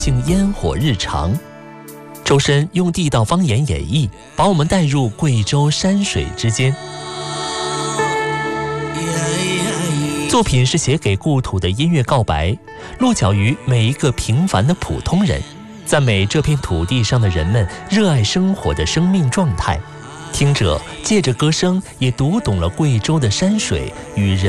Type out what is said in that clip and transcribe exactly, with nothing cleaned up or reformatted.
竟烟火日常。周深用地道方言演绎，把我们带入贵州山水之间。作品是写给故土的音乐告白，落脚于每一个平凡的普通人，赞美这片土地上的人们热爱生活的生命状态。听者借着歌声也读懂了贵州的山水与人